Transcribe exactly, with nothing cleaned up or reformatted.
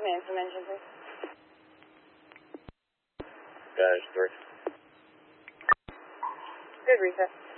man from engine, please. Dash three. Good reset.